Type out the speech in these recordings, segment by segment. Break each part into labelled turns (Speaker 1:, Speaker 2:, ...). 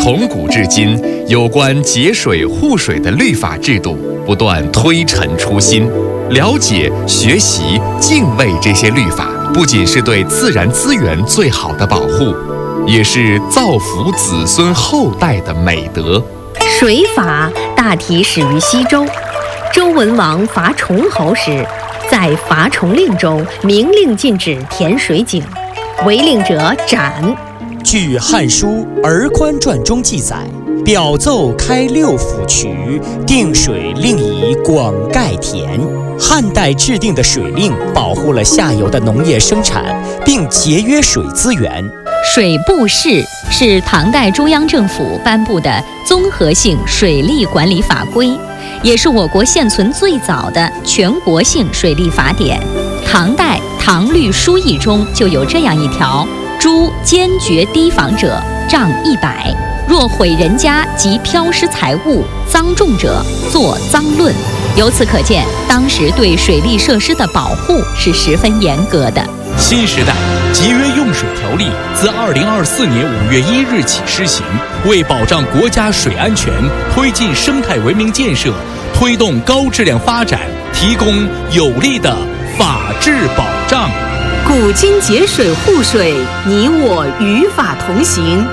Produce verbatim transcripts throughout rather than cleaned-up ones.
Speaker 1: 从古至今，有关节水护水的律法制度不断推陈出新。了解、学习、敬畏这些律法，不仅是对自然资源最好的保护，也是造福子孙后代的美德。
Speaker 2: 水法大体始于西周，周文王伐崇侯时，在伐崇令中明令禁止填水井，违令者斩。
Speaker 3: 据《汉书·儿宽传》中记载，表奏开六府渠，定水令以广盖田。汉代制定的水令保护了下游的农业生产，并节约水资源。
Speaker 4: 水部事是唐代中央政府颁布的综合性水利管理法规，也是我国现存最早的全国性水利法典。唐代《唐律疏议》中就有这样一条：诸坚决堤防者，杖一百；若毁人家及漂失财物、赃重者，作赃论。由此可见，当时对水利设施的保护是十分严格的。
Speaker 5: 新时代节约用水条例自二零二四年五月一日起施行，为保障国家水安全，推进生态文明建设，推动高质量发展，提供有力的法治保障。
Speaker 6: 古今节水护水，你我与法同行。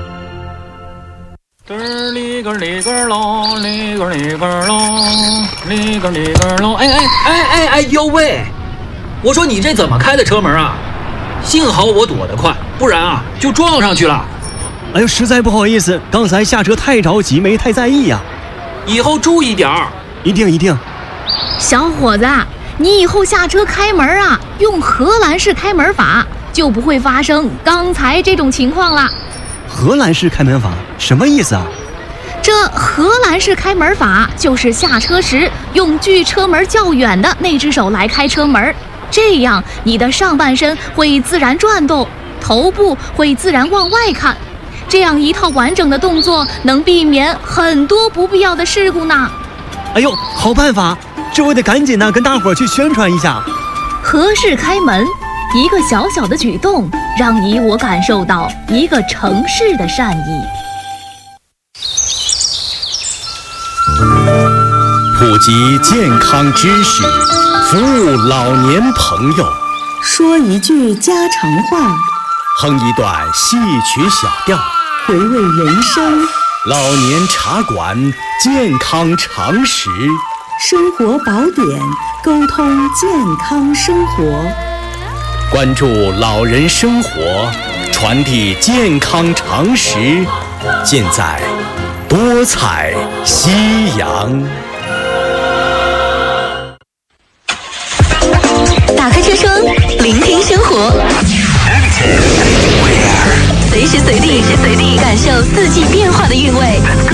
Speaker 7: 咯哩咯哩咯咯，哩咯哩咯咯，哩咯哩咯咯。哎哎哎哎哎呦喂！我说你这怎么开的车门啊？幸好我躲得快，不然啊就撞上去了。
Speaker 8: 哎呦，实在不好意思，刚才下车太着急，没太在意呀、啊。
Speaker 7: 以后注意点儿。
Speaker 8: 一定一定。
Speaker 9: 小伙子，你以后下车开门啊，用荷兰式开门法，就不会发生刚才这种情况了。
Speaker 8: 荷兰式开门法什么意思啊？
Speaker 9: 这荷兰式开门法就是下车时用距车门较远的那只手来开车门，这样你的上半身会自然转动，头部会自然往外看，这样一套完整的动作能避免很多不必要的事故呢。
Speaker 8: 哎呦，好办法，这我得赶紧呢跟大伙儿去宣传一下。
Speaker 9: 荷式开门，一个小小的举动，让你我感受到一个城市的善意。
Speaker 10: 普及健康知识，服务老年朋友，
Speaker 6: 说一句家常话，
Speaker 10: 哼一段戏曲小调，
Speaker 6: 回味人生。
Speaker 10: 老年茶馆，健康常识，
Speaker 6: 生活宝典，沟通健康生活。
Speaker 10: 关注老人生活，传递健康常识，尽在多彩夕阳。
Speaker 4: 打开车窗，聆听生活，随时随地，随时随地感受四季变化的韵味。